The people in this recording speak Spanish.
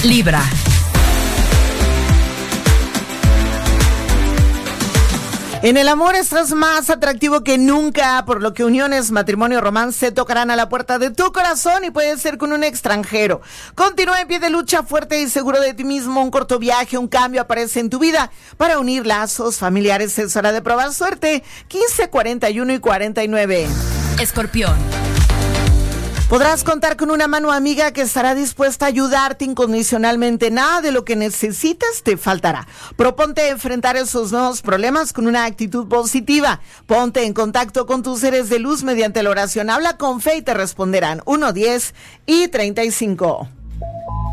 Libra. En el amor estás más atractivo que nunca, por lo que uniones, matrimonio, romance tocarán a la puerta de tu corazón y puede ser con un extranjero. Continúa en pie de lucha, fuerte y seguro de ti mismo. Un corto viaje, un cambio aparece en tu vida para unir lazos familiares. Es hora de probar suerte. 15, 41 y 49. Escorpión. Podrás contar con una mano amiga que estará dispuesta a ayudarte incondicionalmente. Nada de lo que necesites te faltará. Proponte enfrentar esos nuevos problemas con una actitud positiva. Ponte en contacto con tus seres de luz mediante la oración. Habla con fe y te responderán. 1, 10 y 35.